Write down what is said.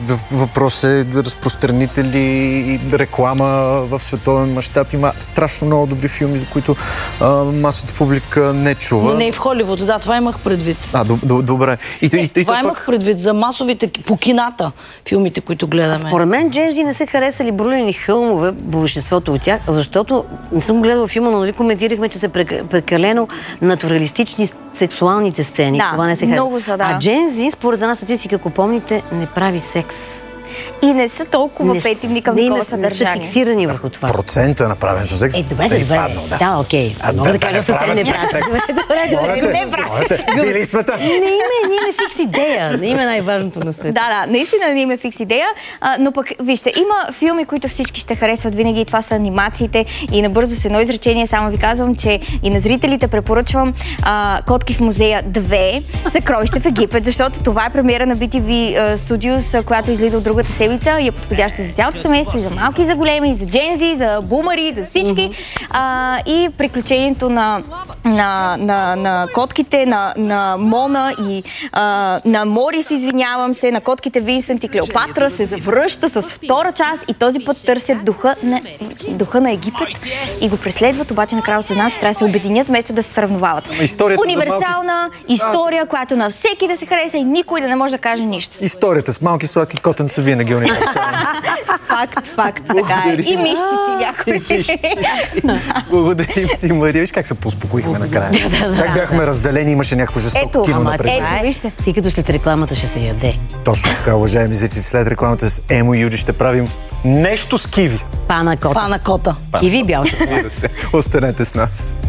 въпрос е разпространители, реклама в световен мащаб. Има страшно много добри филми, за които масовата публика не чува. Но не и в Холивуд, да, това имах предвид. Добре. Това имах предвид за масовите, по кината, филмите, които гледаме. Според мен джензи не са харесали броени филмове, большинството от тях, защото не съм гледала филма, но нали коментирахме, че са прекалено натуралистични сексуалните сцени. Да, това не се харесва. много са, да. А джензи, според една статистика, ако помните, не прави секс. И не са толкова петивни към такова съдържание. Не са фиксирани върху това. Процента на правенето секс добре. Да, окей. Мога да кажа съвсем не правя. Добре. Били сме там. Не има фикс идея. Не има най-важното на света. Да, наистина не има фикс идея, но пък, вижте, има филми, които всички ще харесват винаги и това са анимациите и набързо с едно изречение само ви казвам, че и на зрителите препоръчвам Котки в музея 2, Съкровище в Египет, защото това е премиера на BTV Studios, която излиза от другата седмица и е подходяща за цялото семейство, и за малки, и за големи, и за джензи, за бумари, за всички. И приключението на котките, на Мона и на Морис, извинявам се, на котките Винсент и Клеопатра се завръща с втора част и този път търсят духа на Египет и го преследват, обаче накрая се знае, че трябва да се обединят вместо да се сравновават. Универсална история, която на всеки да се хареса и никой да не може да каже нищо. Историята с малки сладки котенца винаги универсална. Факт, така е. И мишчици някои. Благодарим ти, Мария. Виж как се поуспокоихме накрая. Как бяхме разделени, имаше някакво жестоко кино напред. Ето, вижте. Тъй като след рекламата ще се яде. Точно така, уважаеми зрители, след рекламата с Емо и Юри ще правим нещо с киви. Пана кота. Пана кота. Киви бял шоколад. Останете с нас.